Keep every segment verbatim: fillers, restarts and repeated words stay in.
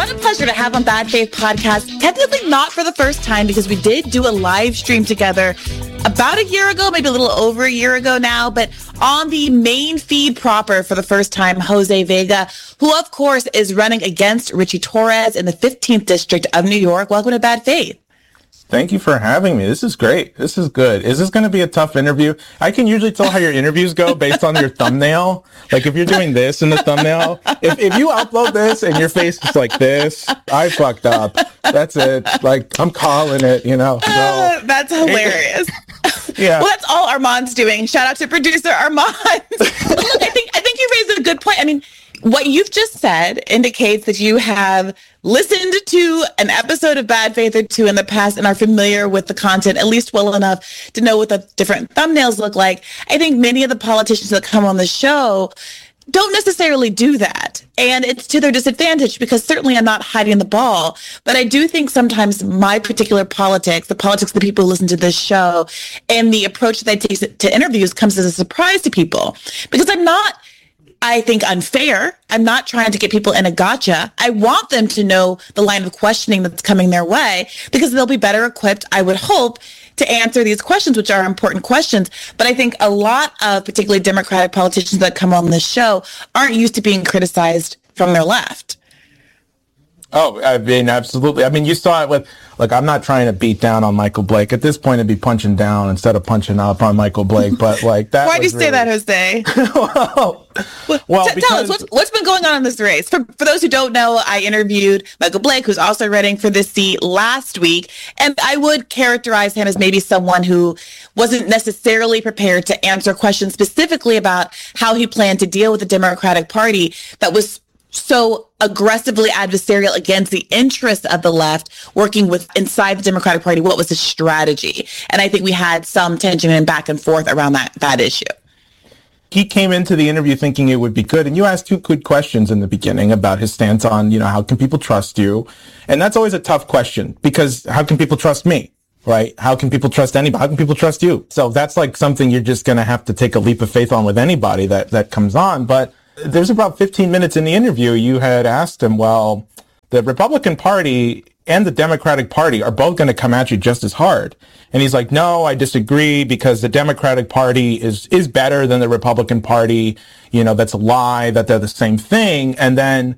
What a pleasure to have on Bad Faith Podcast. Technically not for the first time because we did do a live stream together about a year ago, maybe a little over a year ago now, but on the main feed proper for the first time, Jose Vega, who of course is running against Richie Torres in the fifteenth District of New York. Welcome to Bad Faith. Thank you for having me. This is great. This is good. Is this going to be a tough interview? I can usually tell how your interviews go based on your thumbnail. Like if you're doing this in the thumbnail, if, if you upload this and your face is like this, I fucked up. That's it. Like I'm calling it, you know. So, uh, that's hilarious. Yeah. Well, that's all Armand's doing. Shout out to producer Armand. Look, I think I think you raised a good point. I mean, what you've just said indicates that you have listened to an episode of Bad Faith or two in the past and are familiar with the content at least well enough to know what the different thumbnails look like. I think many of the politicians that come on the show don't necessarily do that. And it's to their disadvantage because certainly I'm not hiding the ball. But I do think sometimes my particular politics, the politics of the people who listen to this show and the approach that I take to interviews comes as a surprise to people because I'm not, I think, unfair. I'm not trying to get people in a gotcha. I want them to know the line of questioning that's coming their way because they'll be better equipped, I would hope, to answer these questions, which are important questions. But I think a lot of particularly Democratic politicians that come on this show aren't used to being criticized from their left. Oh, I mean, absolutely. I mean, you saw it with, like, I'm not trying to beat down on Michael Blake. At this point, it'd be punching down instead of punching up on Michael Blake. But, like, that Why'd you really... say that, Jose? well, well T- because... tell us, what's, what's been going on in this race? For, for those who don't know, I interviewed Michael Blake, who's also running for this seat last week. And I would characterize him as maybe someone who wasn't necessarily prepared to answer questions specifically about how he planned to deal with the Democratic Party that was so aggressively adversarial against the interests of the left, working with inside the Democratic Party. What was his strategy? And I think we had some tension and back and forth around that, that issue. He came into the interview thinking it would be good. And you asked two good questions in the beginning about his stance on, you know, how can people trust you? And that's always a tough question because how can people trust me? Right? How can people trust anybody? How can people trust you? So that's like something you're just going to have to take a leap of faith on with anybody that, that comes on. But there's about fifteen minutes in the interview, you had asked him, well, the Republican Party and the Democratic Party are both going to come at you just as hard. And he's like, no, I disagree because the Democratic Party is, is better than the Republican Party. You know, that's a lie, that they're the same thing. And then,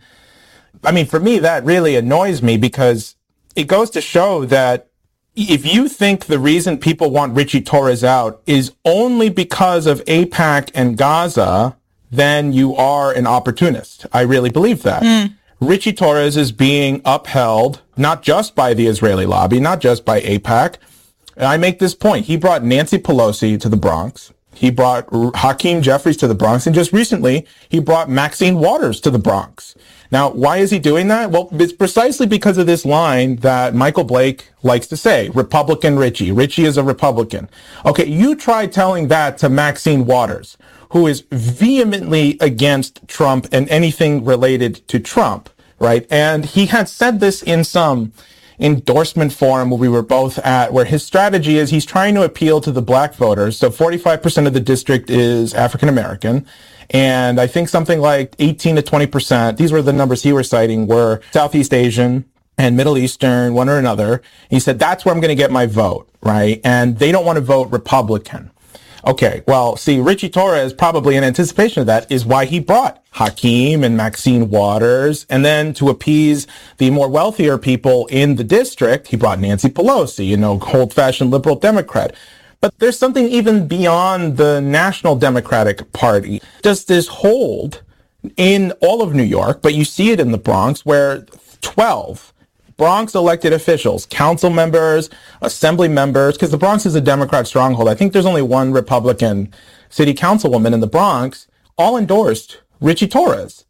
I mean, for me, that really annoys me because it goes to show that if you think the reason people want Richie Torres out is only because of AIPAC and Gaza, then you are an opportunist. I really believe that. Mm. Richie Torres is being upheld not just by the Israeli lobby, not just by AIPAC. And I make this point. He brought Nancy Pelosi to the Bronx. He brought Hakeem Jeffries to the Bronx. And just recently, he brought Maxine Waters to the Bronx. Now, why is he doing that? Well, it's precisely because of this line that Michael Blake likes to say, Republican Richie. Richie is a Republican. Okay, you try telling that to Maxine Waters, who is vehemently against Trump and anything related to Trump, right? And he had said this in some endorsement forum where we were both at, where his strategy is he's trying to appeal to the black voters. So forty-five percent of the district is African American. And I think something like eighteen to twenty percent, these were the numbers he was citing, were Southeast Asian and Middle Eastern, one or another. He said, that's where I'm going to get my vote, right? And they don't want to vote Republican. Okay, well, see, Richie Torres, probably in anticipation of that, is why he brought Hakeem and Maxine Waters. And then to appease the more wealthier people in the district, he brought Nancy Pelosi, you know, old-fashioned liberal Democrat. But there's something even beyond the National Democratic Party. Does this hold in all of New York, but you see it in the Bronx, where twelve Bronx elected officials, council members, assembly members, because the Bronx is a Democrat stronghold. I think there's only one Republican city councilwoman in the Bronx, all endorsed Richie Torres.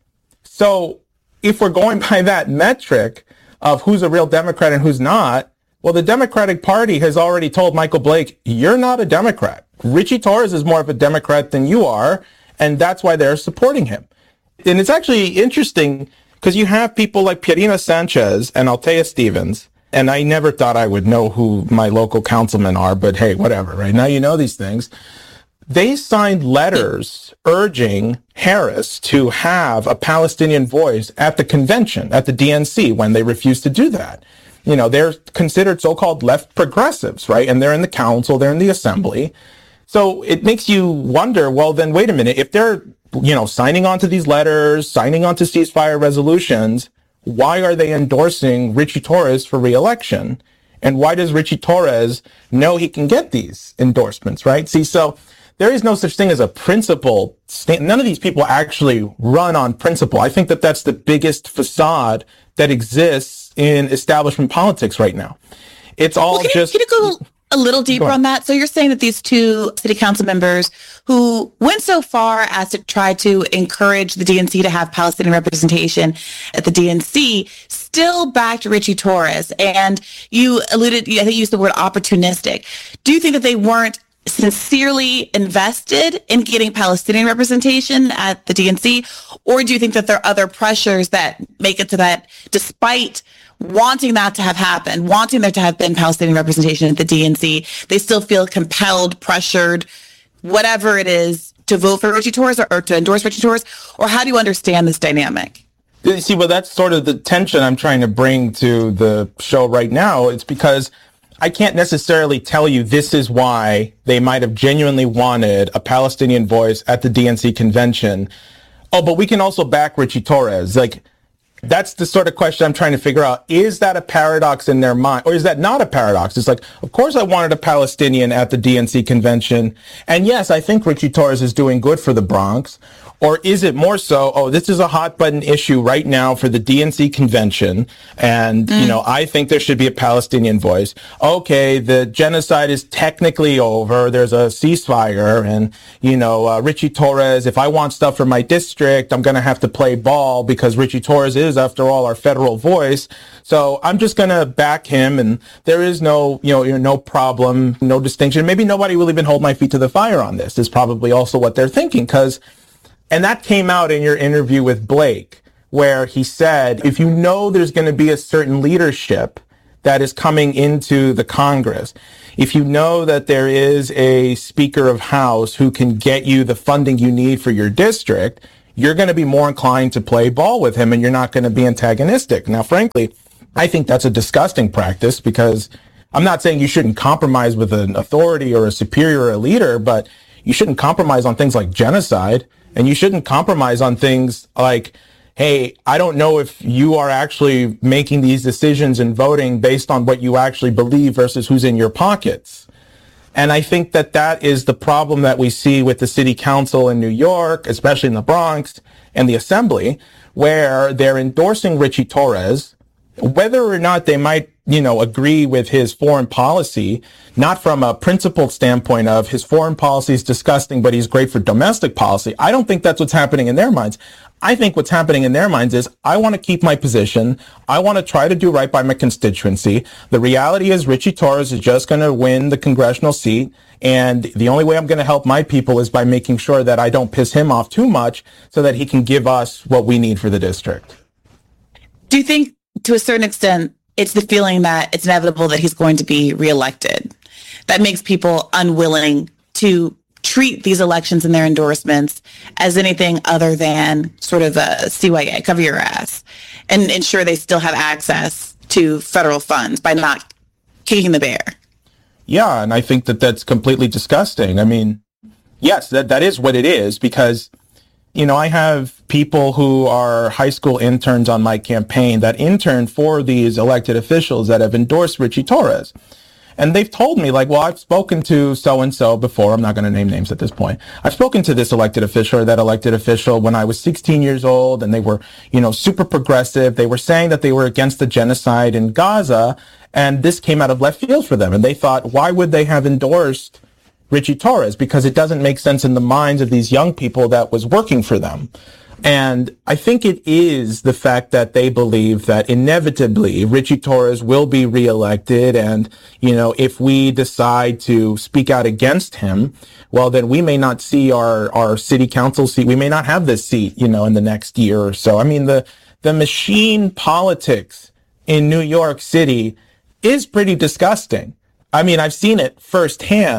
So if we're going by that metric of who's a real Democrat and who's not, well, the Democratic Party has already told Michael Blake, you're not a Democrat. Richie Torres is more of a Democrat than you are, and that's why they're supporting him. And it's actually interesting because you have people like Pierina Sanchez and Althea Stevens, and I never thought I would know who my local councilmen are, but hey, whatever, right? Now you know these things. they signed letters urging Harris to have a Palestinian voice at the convention, at the D N C, when they refused to do that. You know, they're considered so-called left progressives, right? And they're in the council, they're in the assembly. So it makes you wonder, well, then wait a minute, if they're, you know, signing on to these letters, signing on to ceasefire resolutions, why are they endorsing Richie Torres for re-election? And why does Richie Torres know he can get these endorsements, right? See, so there is no such thing as a principle. None of these people actually run on principle. I think that that's the biggest facade that exists in establishment politics right now. It's all well, can just... You, can you go a little deeper on that? So you're saying that these two city council members who went so far as to try to encourage the D N C to have Palestinian representation at the D N C still backed Richie Torres. And you alluded, I think you used the word opportunistic. Do you think that they weren't sincerely invested in getting Palestinian representation at the D N C? Or do you think that there are other pressures that make it so that despite wanting that to have happened, wanting there to have been Palestinian representation at the D N C, they still feel compelled, pressured, whatever it is, to vote for Richie Torres or, or to endorse Richie Torres? Or how do you understand this dynamic? You see, well, that's sort of the tension I'm trying to bring to the show right now. It's because I can't necessarily tell you this is why they might have genuinely wanted a Palestinian voice at the D N C convention. Oh, but we can also back Richie Torres. Like, that's the sort of question I'm trying to figure out. Is that a paradox in their mind? Or is that not a paradox? It's like, of course I wanted a Palestinian at the D N C convention. And yes, I think Richie Torres is doing good for the Bronx. Or is it more so, oh, this is a hot button issue right now for the D N C convention. And, mm. you know, I think there should be a Palestinian voice. Okay, the genocide is technically over. There's a ceasefire. And, you know, uh, Richie Torres, if I want stuff for my district, I'm going to have to play ball because Richie Torres is, after all, our federal voice. So I'm just going to back him. And there is no, you know, no problem, no distinction. Maybe nobody will even hold my feet to the fire on this is probably also what they're thinking. Because And that came out in your interview with Blake, where he said, if you know there's going to be a certain leadership that is coming into the Congress, if you know that there is a Speaker of House who can get you the funding you need for your district, you're going to be more inclined to play ball with him and you're not going to be antagonistic. Now, frankly, I think that's a disgusting practice because I'm not saying you shouldn't compromise with an authority or a superior or a leader, but you shouldn't compromise on things like genocide. And you shouldn't compromise on things like, hey, I don't know if you are actually making these decisions and voting based on what you actually believe versus who's in your pockets. And I think that that is the problem that we see with the city council in New York, especially in the Bronx, and the assembly, where they're endorsing Richie Torres, whether or not they might, you know, agree with his foreign policy, not from a principled standpoint of his foreign policy is disgusting, but he's great for domestic policy. I don't think that's what's happening in their minds. I think what's happening in their minds is I want to keep my position. I want to try to do right by my constituency. The reality is Richie Torres is just going to win the congressional seat. And the only way I'm going to help my people is by making sure that I don't piss him off too much so that he can give us what we need for the district. Do you think to a certain extent, it's the feeling that it's inevitable that he's going to be reelected that makes people unwilling to treat these elections and their endorsements as anything other than sort of a C Y A, cover your ass, and ensure they still have access to federal funds by not kicking the bear? Yeah, and I think that that's completely disgusting. I mean, yes, that, that is what it is because, you know, I have people who are high school interns on my campaign that intern for these elected officials that have endorsed Richie Torres. And they've told me, like, well, I've spoken to so-and-so before. I'm not going to name names at this point. I've spoken to this elected official or that elected official when I was sixteen years old, and they were, you know, super progressive. They were saying that they were against the genocide in Gaza, and this came out of left field for them. And they thought, why would they have endorsed Richie Torres? Because it doesn't make sense in the minds of these young people that was working for them. And I think it is the fact that they believe that inevitably Richie Torres will be reelected. And, you know, if we decide to speak out against him, well, then we may not see our, our city council seat. We may not have this seat, you know, in the next year or so. I mean, the, the machine politics in New York City is pretty disgusting. I mean, I've seen it firsthand.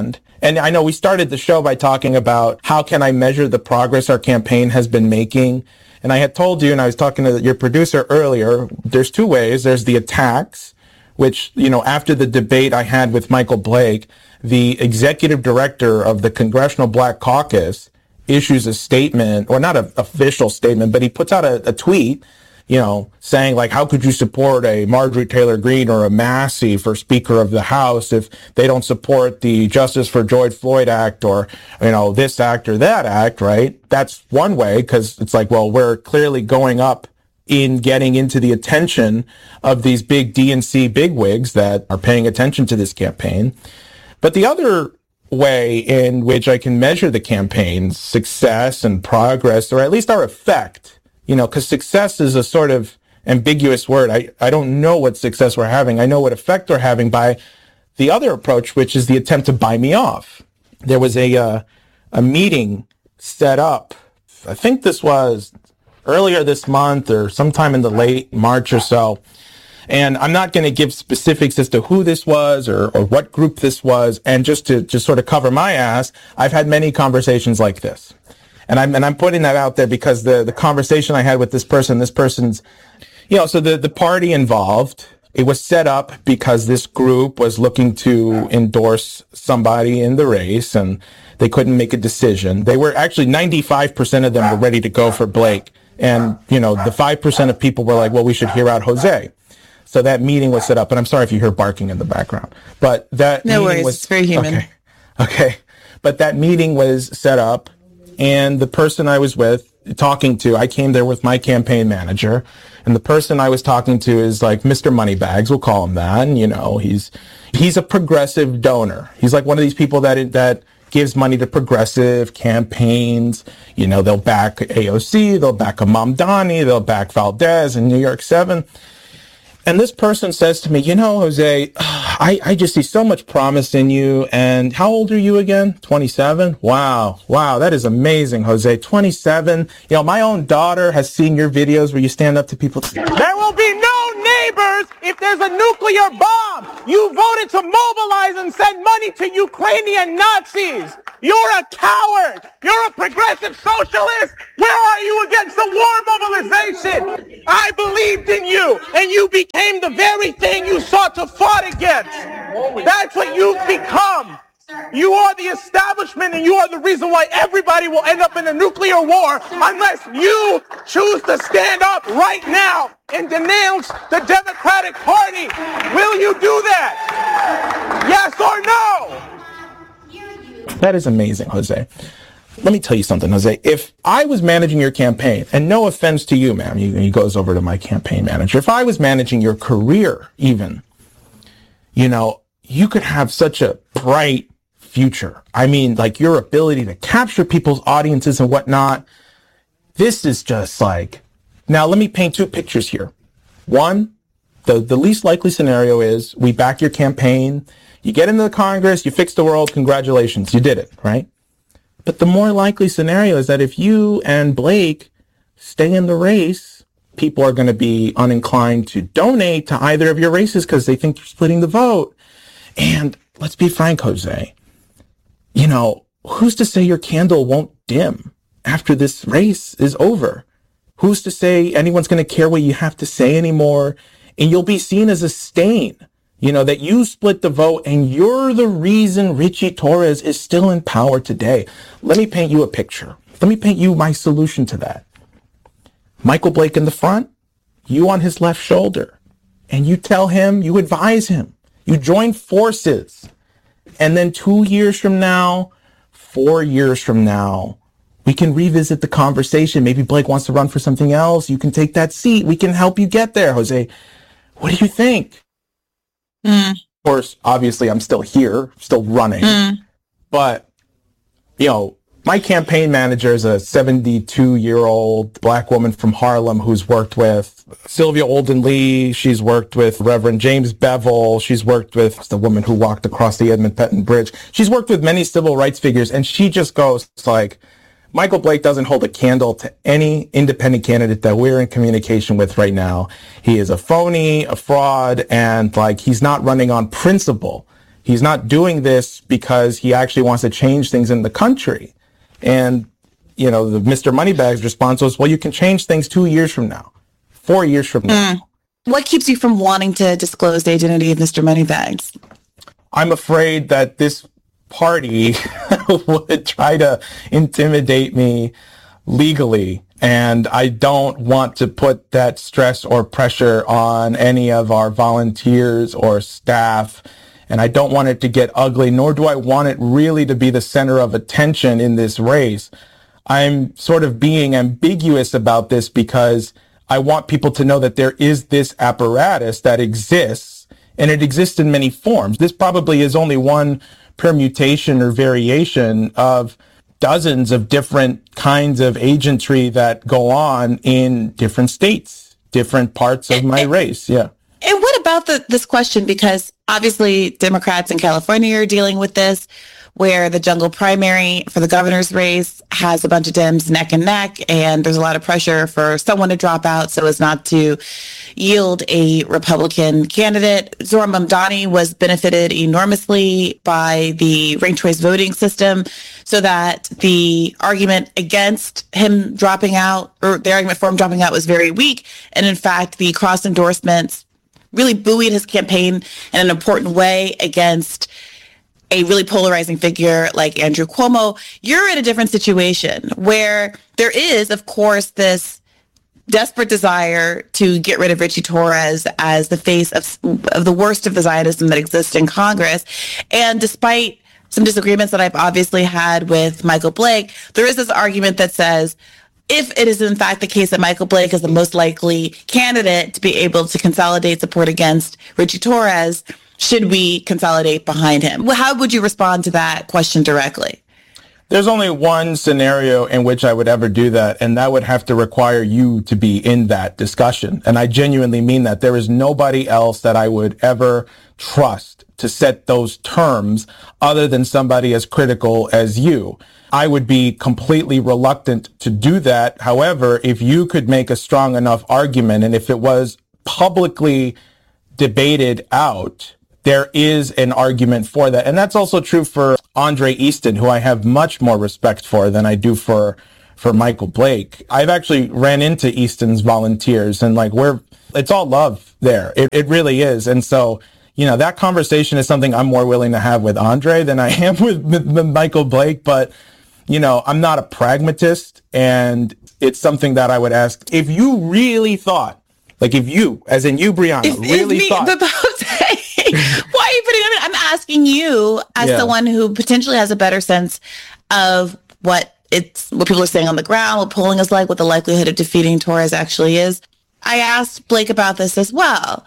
And I know we started the show by talking about how can I measure the progress our campaign has been making. And I had told you, and I was talking to your producer earlier, there's two ways. There's the attacks, which, you know, after the debate I had with Michael Blake, the executive director of the Congressional Black Caucus issues a statement, or not an official statement, but he puts out a, a tweet, you know, saying like, how could you support a Marjorie Taylor Greene or a Massey for Speaker of the House if they don't support the Justice for George Floyd Act or, you know, this act or that act, right? That's one way, because it's like, well, we're clearly going up in getting into the attention of these big D N C bigwigs that are paying attention to this campaign. But the other way in which I can measure the campaign's success and progress, or at least our effect, you know, because success is a sort of ambiguous word. I, I don't know what success we're having. I know what effect we're having by the other approach, which is the attempt to buy me off. There was a uh, a meeting set up. I think this was earlier this month or sometime in the late March or so. And I'm not going to give specifics as to who this was or, or what group this was. And just to just sort of cover my ass, I've had many conversations like this. And I'm, and I'm putting that out there because the, the conversation I had with this person, this person's, you know, so the, the party involved, it was set up because this group was looking to endorse somebody in the race and they couldn't make a decision. They were actually ninety-five percent of them were ready to go for Blake. And, you know, the five percent of people were like, well, we should hear out Jose. So that meeting was set up, and I'm sorry if you hear barking in the background, but that no meeting worries, was it's very human. Okay, okay, but that meeting was set up, and the person I was with talking to, I came there with my campaign manager, and the person I was talking to is like Mister Moneybags, we'll call him that, and you know, he's he's a progressive donor. He's like one of these people that that gives money to progressive campaigns. You know, they'll back A O C, they'll back Imam Dani, they'll back Valdez in New York seven. And this person says to me, you know, Jose, I, I just see so much promise in you. And how old are you again? twenty-seven? Wow. Wow. That is amazing, Jose. twenty-seven. You know, my own daughter has seen your videos where you stand up to people. There will be no neighbors if there's a nuclear bomb. You voted to mobilize and send money to Ukrainian Nazis. You're a coward. You're a progressive socialist. Where are you against the war mobilization? I believed in you, and you became the very thing you sought to fight against. That's what you've become. You are the establishment, and you are the reason why everybody will end up in a nuclear war unless you choose to stand up right now and denounce the Democratic Party. Will you do that? Yes or no? That is amazing, Jose. Let me tell you something, Jose. If I was managing your campaign, and no offense to you, ma'am, he, he goes over to my campaign manager. If I was managing your career, even, you know, you could have such a bright future. I mean, like your ability to capture people's audiences and whatnot. This is just like, now let me paint two pictures here. One, the, the least likely scenario is we back your campaign. You get into the Congress, you fix the world, congratulations, you did it, right? But the more likely scenario is that if you and Blake stay in the race, people are going to be uninclined to donate to either of your races because they think you're splitting the vote. And let's be frank, Jose, you know, who's to say your candle won't dim after this race is over? Who's to say anyone's going to care what you have to say anymore? And you'll be seen as a stain. You know, that you split the vote and you're the reason Richie Torres is still in power today. Let me paint you a picture. Let me paint you my solution to that. Michael Blake in the front, you on his left shoulder. And you tell him, you advise him. You join forces. And then two years from now, four years from now, we can revisit the conversation. Maybe Blake wants to run for something else. You can take that seat. We can help you get there, Jose. What do you think? Mm. Of course, obviously, I'm still here, still running. Mm. But, you know, my campaign manager is a seventy-two-year-old black woman from Harlem who's worked with Sylvia Olden Lee. She's worked with Reverend James Bevel. She's worked with the woman who walked across the Edmund Petton Bridge. She's worked with many civil rights figures, and she just goes like, Michael Blake doesn't hold a candle to any independent candidate that we're in communication with right now. He is a phony, a fraud, and like he's not running on principle. He's not doing this because he actually wants to change things in the country. And, you know, the Mister Moneybags response was, well, you can change things two years from now, four years from now. Mm. What keeps you from wanting to disclose the identity of Mister Moneybags? I'm afraid that this party would try to intimidate me legally. And I don't want to put that stress or pressure on any of our volunteers or staff. And I don't want it to get ugly, nor do I want it really to be the center of attention in this race. I'm sort of being ambiguous about this because I want people to know that there is this apparatus that exists, and it exists in many forms. This probably is only one permutation or variation of dozens of different kinds of agentry that go on in different states, different parts of my race. Yeah. And what about the, this question? Because obviously Democrats in California are dealing with this, where the jungle primary for the governor's race has a bunch of Dems neck and neck, and there's a lot of pressure for someone to drop out so as not to yield a Republican candidate. Zohran Mamdani was benefited enormously by the ranked choice voting system, so that the argument against him dropping out, or the argument for him dropping out, was very weak. And in fact, the cross endorsements really buoyed his campaign in an important way against a really polarizing figure like Andrew Cuomo. You're in a different situation where there is, of course, this desperate desire to get rid of Richie Torres as the face of, of the worst of the Zionism that exists in Congress. And despite some disagreements that I've obviously had with Michael Blake, there is this argument that says, if it is in fact the case that Michael Blake is the most likely candidate to be able to consolidate support against Richie Torres, should we consolidate behind him? How would you respond to that question directly? There's only one scenario in which I would ever do that, and that would have to require you to be in that discussion. And I genuinely mean that. There is nobody else that I would ever trust to set those terms other than somebody as critical as you. I would be completely reluctant to do that. However, if you could make a strong enough argument, and if it was publicly debated out, there is an argument for that. And that's also true for Andre Easton, who I have much more respect for than I do for for Michael Blake. I've actually ran into Easton's volunteers, and like we're it's all love there. It it really is. And so, you know, that conversation is something I'm more willing to have with Andre than I am with, with, with Michael Blake. But, you know, I'm not a pragmatist, and it's something that I would ask if you really thought, like if you, as in you, Brianna, if, really if me, thought. Why are you putting it? I'm asking you as yeah. someone who potentially has a better sense of what it's, what people are saying on the ground, what polling is like, what the likelihood of defeating Torres actually is. I asked Blake about this as well,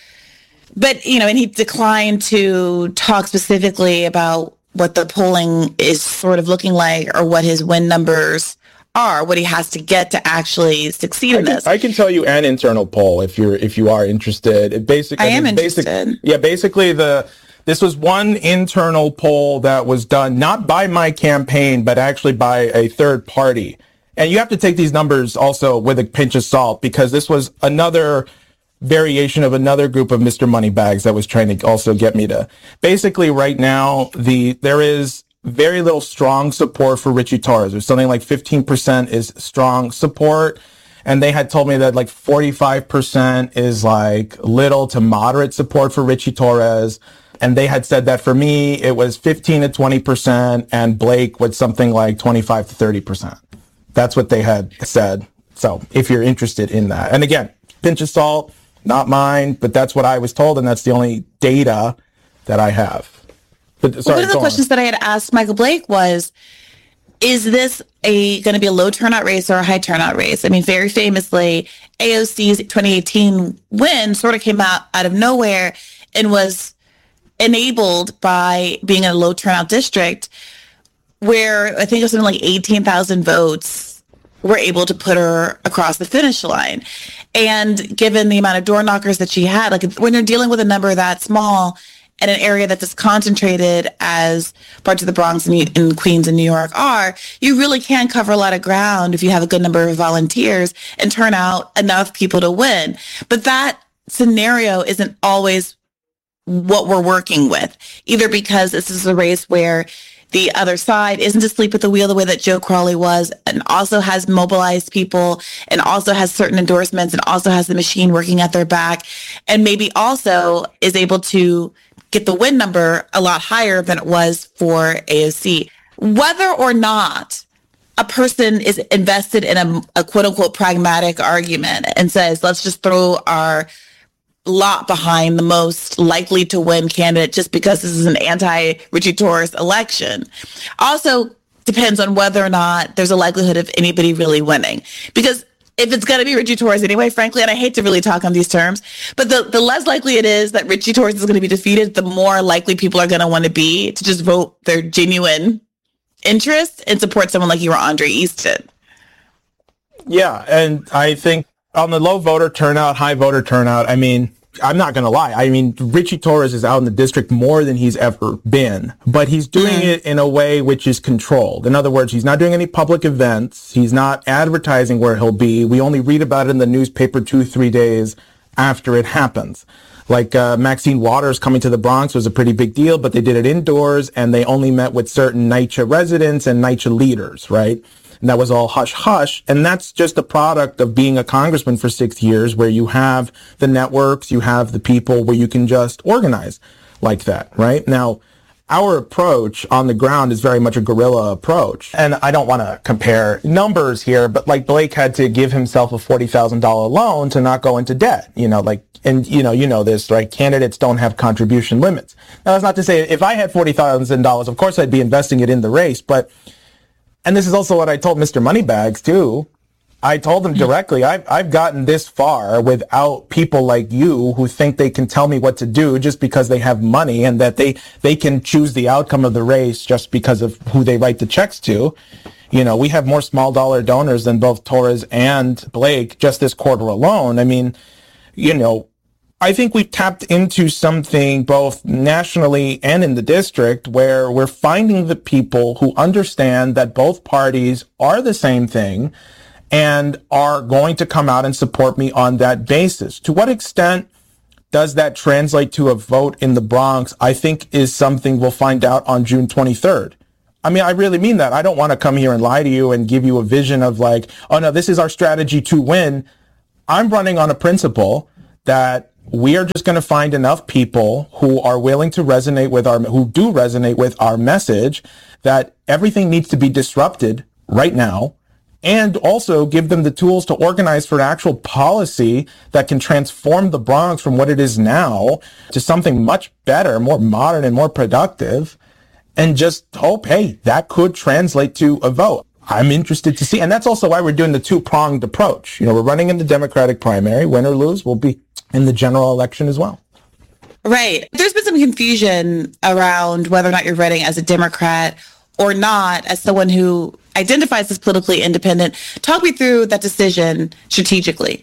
but you know, and he declined to talk specifically about what the polling is sort of looking like or what his win numbers are, what he has to get to actually succeed I in can, this. I can tell you an internal poll if you're if you are interested. It basically, I am I mean, interested. Basic, yeah, basically the this was one internal poll that was done not by my campaign, but actually by a third party. And you have to take these numbers also with a pinch of salt, because this was another variation of another group of Mister Moneybags that was trying to also get me to. Basically, right now, the there is very little strong support for Richie Torres. There's something like fifteen percent is strong support. And they had told me that like forty-five percent is like little to moderate support for Richie Torres. And they had said that for me, it was fifteen to twenty percent, and Blake was something like twenty-five to thirty percent. That's what they had said. So if you're interested in that. And again, pinch of salt, not mine, but that's what I was told. And that's the only data that I have. But, sorry, well, one of the questions on. that I had asked Michael Blake was, is this a going to be a low turnout race or a high turnout race? I mean, very famously, A O C's twenty eighteen win sort of came out out of nowhere and was enabled by being in a low turnout district where I think it was something like eighteen thousand votes were able to put her across the finish line. And given the amount of door knockers that she had, like when you're dealing with a number that small, in an area that's as concentrated as parts of the Bronx and, and Queens and New York are, you really can cover a lot of ground if you have a good number of volunteers and turn out enough people to win. But that scenario isn't always what we're working with, either because this is a race where the other side isn't asleep at the wheel the way that Joe Crowley was, and also has mobilized people, and also has certain endorsements, and also has the machine working at their back, and maybe also is able to get the win number a lot higher than it was for A O C. Whether or not a person is invested in a, a quote unquote pragmatic argument and says, let's just throw our lot behind the most likely to win candidate just because this is an anti-Richie Torres election, also depends on whether or not there's a likelihood of anybody really winning. Because if it's going to be Richie Torres anyway, frankly, and I hate to really talk on these terms, but the, the less likely it is that Richie Torres is going to be defeated, the more likely people are going to want to be to just vote their genuine interest and support someone like you or Andre Easton. Yeah, and I think on the low voter turnout, high voter turnout, I mean, I'm not going to lie. I mean, Richie Torres is out in the district more than he's ever been, but he's doing mm. it in a way which is controlled. In other words, he's not doing any public events. He's not advertising where he'll be. We only read about it in the newspaper two, three days after it happens. Like uh, Maxine Waters coming to the Bronx was a pretty big deal, but they did it indoors, and they only met with certain NYCHA residents and NYCHA leaders, right? And that was all hush hush. And that's just a product of being a congressman for six years where you have the networks, you have the people where you can just organize like that, right? Now, our approach on the ground is very much a guerrilla approach. And I don't want to compare numbers here, but like Blake had to give himself a forty thousand dollars loan to not go into debt, you know, like, and you know, you know this, right? Candidates don't have contribution limits. Now, that's not to say if I had forty thousand dollars, of course I'd be investing it in the race, but and this is also what I told Mister Moneybags, too. I told him directly, I've, I've gotten this far without people like you who think they can tell me what to do just because they have money and that they, they can choose the outcome of the race just because of who they write the checks to. You know, we have more small dollar donors than both Torres and Blake just this quarter alone. I mean, you know, I think we've tapped into something both nationally and in the district where we're finding the people who understand that both parties are the same thing and are going to come out and support me on that basis. To what extent does that translate to a vote in the Bronx, I think is something we'll find out on June twenty-third. I mean, I really mean that. I don't want to come here and lie to you and give you a vision of like, oh no, this is our strategy to win. I'm running on a principle that we are just going to find enough people who are willing to resonate with our, who do resonate with our message, that everything needs to be disrupted right now, and also give them the tools to organize for actual policy that can transform the Bronx from what it is now to something much better, more modern and more productive, and just hope, hey, that could translate to a vote. I'm interested to see. And that's also why we're doing the two-pronged approach. You know, we're running in the Democratic primary. Win or lose, we'll be in the general election as well. Right. There's been some confusion around whether or not you're running as a Democrat or not, as someone who identifies as politically independent. Talk me through that decision strategically.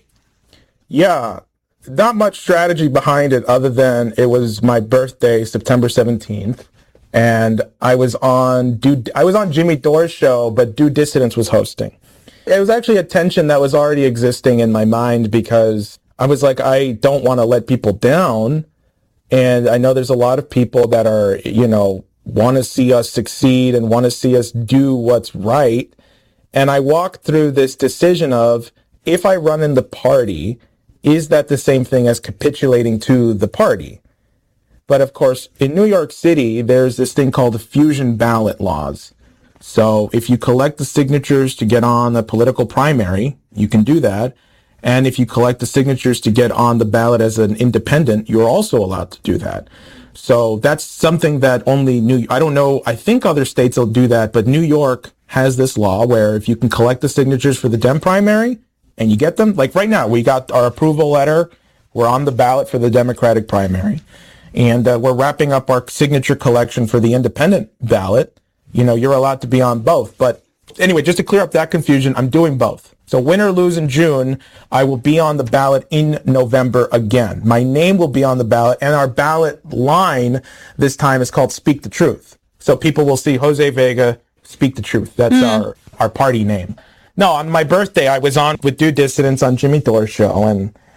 Yeah, not much strategy behind it other than it was my birthday, September seventeenth. And I was on Due, I was on Jimmy Dore's show, but Due Dissidence was hosting. It was actually a tension that was already existing in my mind because I was like, I don't want to let people down. And I know there's a lot of people that are, you know, want to see us succeed and want to see us do what's right. And I walked through this decision of, if I run in the party, is that the same thing as capitulating to the party? But of course, in New York City, there's this thing called the fusion ballot laws. So if you collect the signatures to get on a political primary, you can do that. And if you collect the signatures to get on the ballot as an independent, you're also allowed to do that. So that's something that only New, I don't know, I think other states will do that, but New York has this law where if you can collect the signatures for the Dem primary and you get them, like right now, we got our approval letter, we're on the ballot for the Democratic primary. And uh, we're wrapping up our signature collection for the independent ballot. You know, you're allowed to be on both. But anyway, just to clear up that confusion, I'm doing both. So win or lose in June, I will be on the ballot in November again. My name will be on the ballot, and our ballot line this time is called Speak the Truth. So people will see Jose Vega, Speak the Truth. That's mm. our, our party name. No, on my birthday, I was on with Due Dissidence on Jimmy Dore's show, and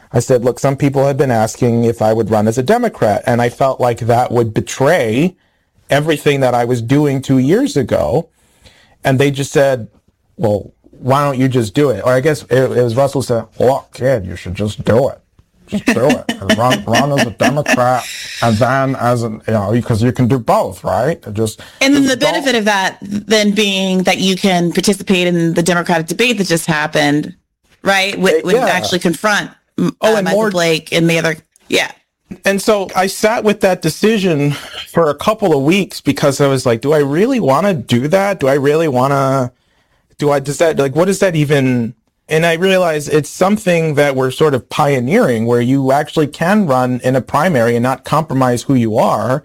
I said, look, some people have been asking if I would run as a Democrat. And I felt like that would betray everything that I was doing two years ago. And they just said, well, why don't you just do it? Or I guess it, it was Russell said, look, kid, you should just do it. Just do it. Run, run as a Democrat and then as an, you know, because you can do both, right? Just And then just the benefit don't. of that then being that you can participate in the Democratic debate that just happened, right? Would, would Yeah. actually confront uh, Oh, and Michael more- Blake and the other, yeah. And so I sat with that decision for a couple of weeks because I was like, do I really want to do that? Do I really want to, do I, does that, like, what does that even, and I realized it's something that we're sort of pioneering where you actually can run in a primary and not compromise who you are.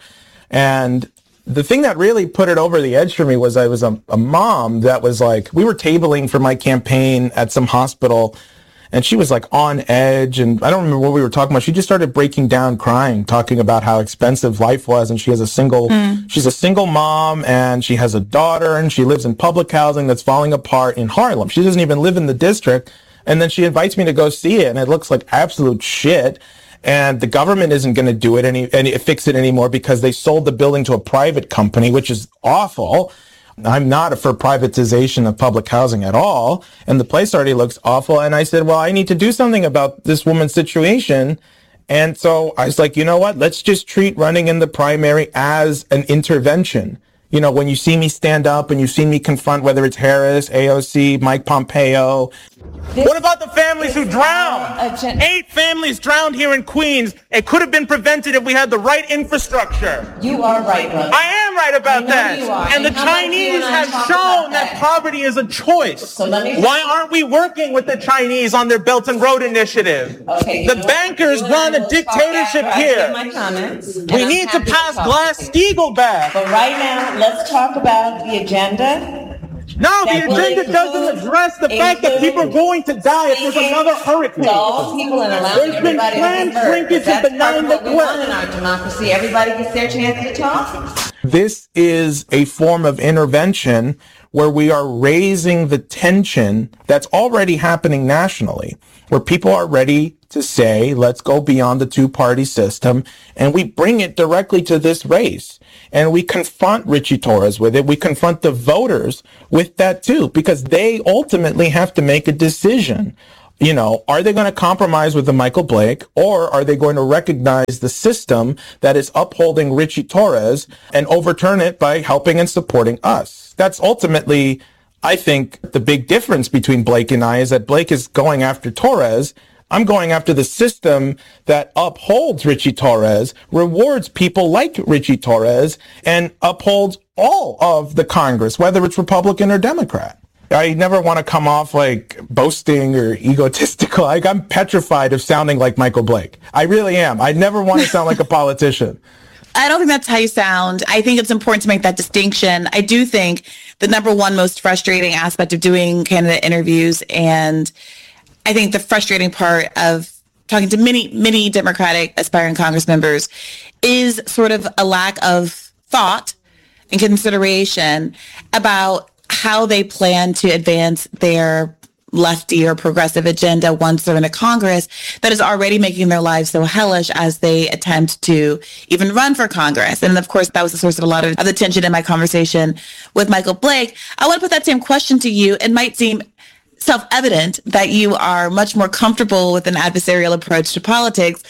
And the thing that really put it over the edge for me was I was a, a mom that was like, we were tabling for my campaign at some hospital. And she was like on edge. And I don't remember what we were talking about. She just started breaking down crying, talking about how expensive life was. And she has a single, mm. she's a single mom and she has a daughter and she lives in public housing that's falling apart in Harlem. She doesn't even live in the district. And then she invites me to go see it. And it looks like absolute shit. And the government isn't going to do it any, any, fix it anymore because they sold the building to a private company, which is awful. I'm not for privatization of public housing at all. And the place already looks awful. And I said, well, I need to do something about this woman's situation. And so I was like, you know what? Let's just treat running in the primary as an intervention. You know, when you see me stand up and you see me confront, whether it's Harris, A O C, Mike Pompeo. This what about the families who drowned? Gen- Eight families drowned here in Queens. It could have been prevented if we had the right infrastructure. You are right, brother. I am right about that. You are. And, and the Chinese have shown that? that poverty is a choice. So let me Why aren't we working with the Chinese on their Belt and Road Initiative? Okay, the bankers run a dictatorship here. My comments, we need to pass to Glass-Steagall back. But right now, let's talk about the agenda. No, the agenda doesn't address the fact that people are going to die if there's another hurricane. People and allowing There's been planned shrinkage of benign neglect. In our democracy, everybody gets their chance to talk. This is a form of intervention where we are raising the tension that's already happening nationally, where people are ready to say, let's go beyond the two-party system, and we bring it directly to this race. And we confront Richie Torres with it. We confront the voters with that too, because they ultimately have to make a decision. You know, are they going to compromise with the Michael Blake, or are they going to recognize the system that is upholding Richie Torres and overturn it by helping and supporting us? That's ultimately, I think, the big difference between Blake and I is that Blake is going after Torres. I'm going after the system that upholds Richie Torres, rewards people like Richie Torres, and upholds all of the Congress, whether it's Republican or Democrat. I never want to come off like boasting or egotistical. Like, I'm petrified of sounding like Michael Blake. I really am. I never want to sound like a politician. I don't think that's how you sound. I think it's important to make that distinction. I do think the number one most frustrating aspect of doing candidate interviews, and I think the frustrating part of talking to many, many Democratic aspiring Congress members, is sort of a lack of thought and consideration about how they plan to advance their lefty or progressive agenda once they're in a Congress that is already making their lives so hellish as they attempt to even run for Congress. And of course, that was the source of a lot of, of the tension in my conversation with Michael Blake. I want to put that same question to you. It might seem self-evident that you are much more comfortable with an adversarial approach to politics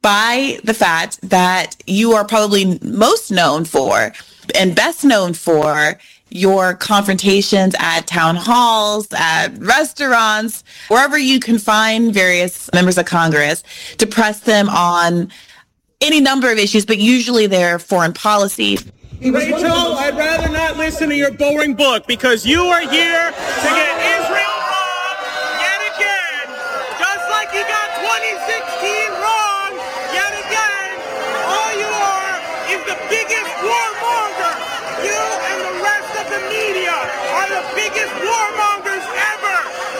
by the fact that you are probably most known for and best known for your confrontations at town halls, at restaurants, wherever you can find various members of Congress to press them on any number of issues, but usually they're foreign policy. Rachel, I'd rather not listen to your boring book because you are here to get Israel wrong yet again, just like you got twenty sixteen wrong yet again. All you are is the biggest warmonger. You and the rest of the media are the biggest warmongers ever.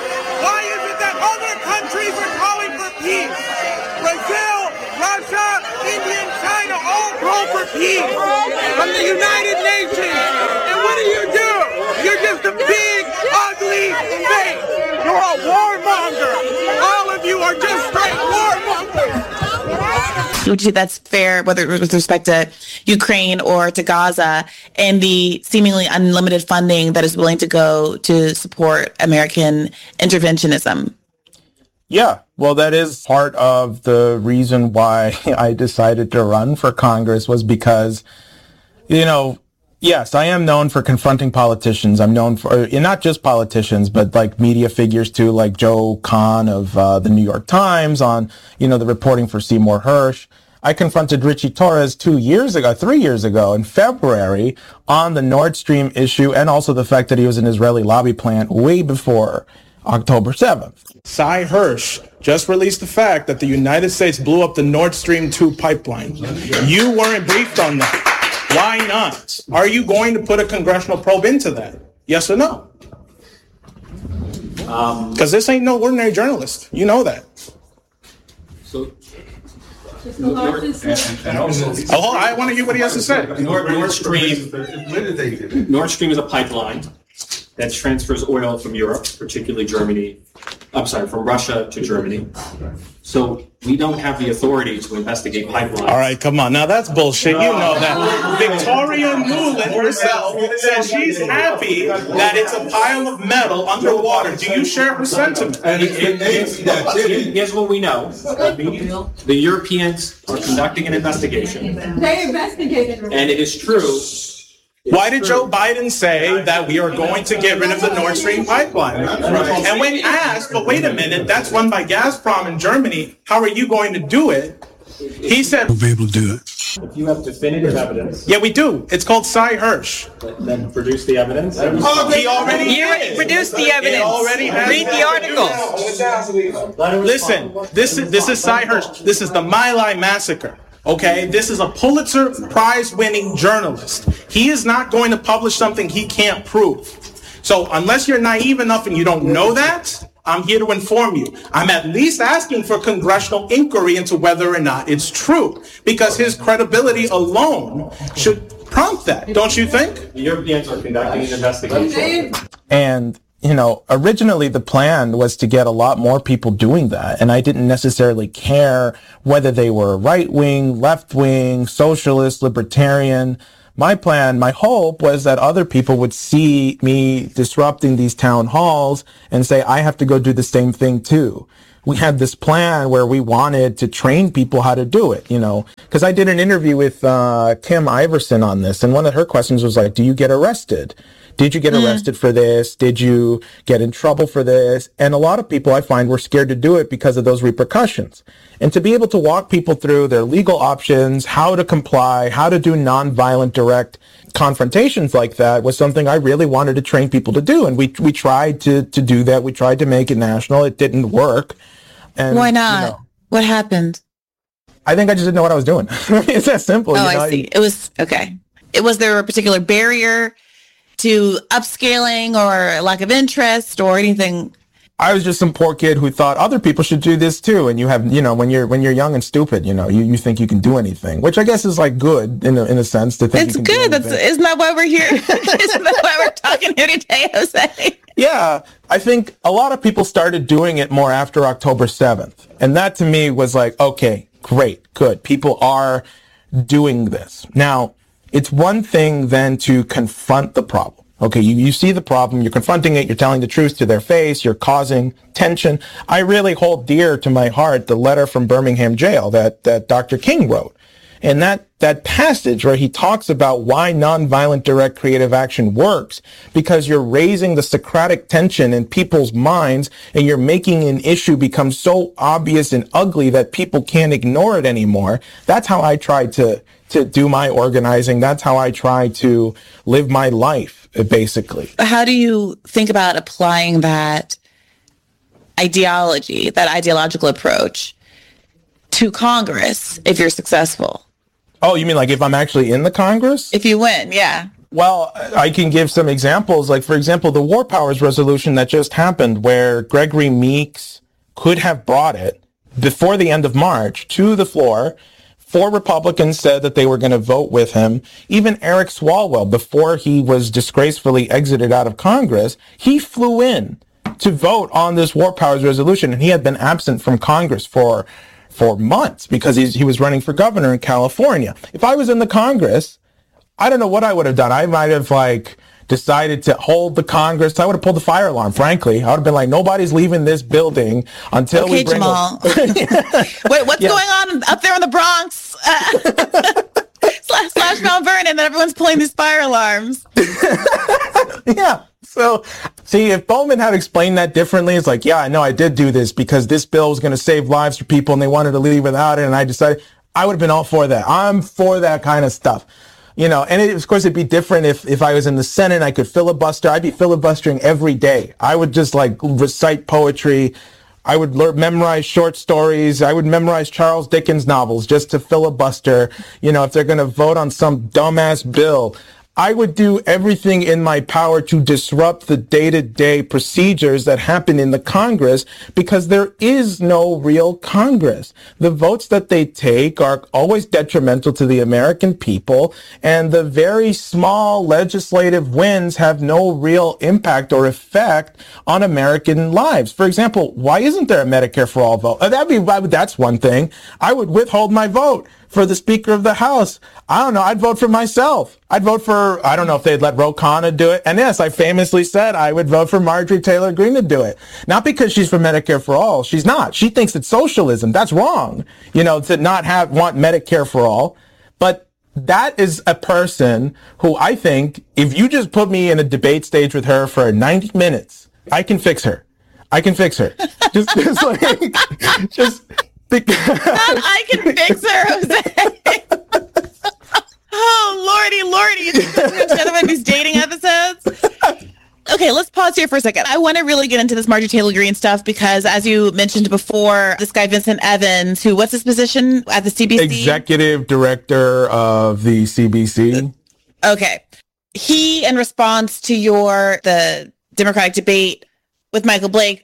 Why is it that other countries are calling for peace? Brazil, Russia, India, and China all call for peace from the United Nations. And what do you do? You're just a big, ugly fake. You're a warmonger. All of you are are just straight warmongers. Would you say that's fair, whether with respect to Ukraine or to Gaza, and the seemingly unlimited funding that is willing to go to support American interventionism? Yeah, well, that is part of the reason why I decided to run for Congress, was because, you know, yes, I am known for confronting politicians. I'm known for, and not just politicians, but like media figures too, like Joe Kahn of uh, the New York Times on, you know, the reporting for Seymour Hersh. I confronted Richie Torres two years ago, three years ago in February on the Nord Stream issue, and also the fact that he was an Israeli lobby plant way before October seventh. Sy Hersh just released the fact that the United States blew up the Nord Stream two pipeline. You weren't briefed on that. Why not? Are you going to put a congressional probe into that? Yes or no? Because um, this ain't no ordinary journalist. You know that. So, Nord, and, and also, oh, I want to hear what he has to say. Nord, Nord Stream. Nord Stream is a pipeline that transfers oil from Europe, particularly Germany. I'm sorry, from Russia to Germany. So we don't have the authority to investigate pipelines. All right, come on. Now that's bullshit. You know that. Victoria Nuland herself said she's happy that it's a pile of metal underwater. Do you share her sentiment? Here's what we know. The Europeans are conducting an investigation. They investigated. And it is true. Why did Joe Biden say that we are going to get rid of the Nord Stream pipeline? And when asked, but wait a minute, that's run by Gazprom in Germany, how are you going to do it? He said, we'll be able to do it. If you have definitive evidence. Yeah, we do. It's called Sy Hersh. Then produce the evidence. Oh, he already You already produced the evidence. Already Read the article. Listen, this is, this is Sy Hersh. This is the My Lai massacre. Okay, this is a Pulitzer Prize-winning journalist. He is not going to publish something he can't prove. So unless you're naive enough and you don't know that, I'm here to inform you. I'm at least asking for congressional inquiry into whether or not it's true, because his credibility alone should prompt that, don't you think? The Europeans are conducting an investigation. And you know, originally the plan was to get a lot more people doing that. And I didn't necessarily care whether they were right-wing, left-wing, socialist, libertarian. My plan, my hope was that other people would see me disrupting these town halls and say, I have to go do the same thing too. We had this plan where we wanted to train people how to do it, you know, because I did an interview with uh, Kim Iverson on this. And one of her questions was like, do you get arrested? Did you get Mm. arrested for this? Did you get in trouble for this? And a lot of people I find were scared to do it because of those repercussions. And to be able to walk people through their legal options, how to comply, how to do nonviolent direct confrontations like that was something I really wanted to train people to do. And we we tried to, to do that. We tried to make it national. It didn't work. And, Why not? You know, what happened? I think I just didn't know what I was doing. It's that simple. Oh, you know? I see. It was, okay. It was there a particular barrier to upscaling or lack of interest or anything? I was just some poor kid who thought other people should do this too. And you have, you know, when you're when you're young and stupid, you know, you, you think you can do anything, which I guess is like good in a, in a sense to think. It's you can good. do That's isn't that why we're here? Isn't that why we're talking here today, Jose? Yeah, I think a lot of people started doing it more after October seventh, and that to me was like, okay, great, good. People are doing this now. It's one thing then to confront the problem. Okay, you, you see the problem, you're confronting it, you're telling the truth to their face, you're causing tension. I really hold dear to my heart the letter from Birmingham jail that, that Doctor King wrote. And that, that passage where he talks about why nonviolent direct creative action works, because you're raising the Socratic tension in people's minds and you're making an issue become so obvious and ugly that people can't ignore it anymore. That's how I try to, to do my organizing. That's how I try to live my life, basically. How do you think about applying that ideology, that ideological approach to Congress if you're successful? Oh, you mean like if I'm actually in the Congress? If you win, yeah. Well, I can give some examples. Like, for example, the War Powers resolution that just happened where Gregory Meeks could have brought it before the end of March to the floor. Four Republicans said that they were going to vote with him. Even Eric Swalwell, before he was disgracefully exited out of Congress, he flew in to vote on this war powers resolution, and he had been absent from Congress for for months because he's, he was running for governor in California. If I was in the Congress, I don't know what I would have done. I might have like decided to hold the Congress. I would have pulled the fire alarm, frankly. I would have been like, nobody's leaving this building until okay, we bring Jamal. A- Wait, what's Yeah. going on up there in the Bronx? Uh, slash, slash Mount Vernon, that everyone's pulling these fire alarms. Yeah. So, see, if Bowman had explained that differently, it's like, yeah, I know I did do this because this bill was going to save lives for people and they wanted to leave without it. And I decided I would have been all for that. I'm for that kind of stuff. You know, and it, of course, it'd be different if, if I was in the Senate and I could filibuster. I'd be filibustering every day. I would just like recite poetry. I would learn, memorize short stories. I would memorize Charles Dickens novels just to filibuster. You know, if they're going to vote on some dumbass bill, I would do everything in my power to disrupt the day-to-day procedures that happen in the Congress because there is no real Congress. The votes that they take are always detrimental to the American people, and the very small legislative wins have no real impact or effect on American lives. For example, why isn't there a Medicare for All vote? Uh, that'd be, that's one thing. I would withhold my vote for the Speaker of the House. I don't know. I'd vote for myself. I'd vote for, I don't know if they'd let Ro Khanna do it. And yes, I famously said I would vote for Marjorie Taylor Greene to do it. Not because she's for Medicare for all. She's not. She thinks it's socialism. That's wrong. You know, to not have, want Medicare for all. But that is a person who I think if you just put me in a debate stage with her for ninety minutes, I can fix her. I can fix her. Just, just like, just, because I can fix her, Jose. Oh, lordy, lordy. You think this is going to these dating episodes? Okay, let's pause here for a second. I want to really get into this Marjorie Taylor Greene stuff because, as you mentioned before, this guy, Vincent Evans, who, what's his position at the C B C? Executive Director of the C B C. Okay. He, in response to your, the Democratic debate with Michael Blake,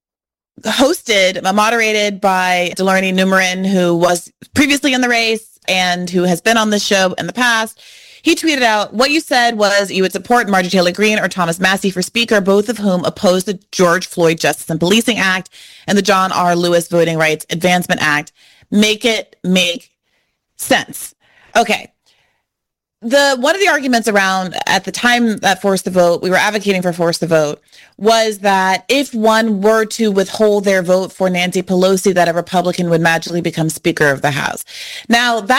hosted, moderated by Delarnie Numerin, who was previously in the race and who has been on this show in the past. He tweeted out, what you said was you would support Marjorie Taylor Greene or Thomas Massie for Speaker, both of whom oppose the George Floyd Justice and Policing Act and the John R. Lewis Voting Rights Advancement Act. Make it make sense. Okay. The one of the arguments around at the time that Force the Vote, we were advocating for Force the Vote, was that if one were to withhold their vote for Nancy Pelosi, that a Republican would magically become Speaker of the House. Now, that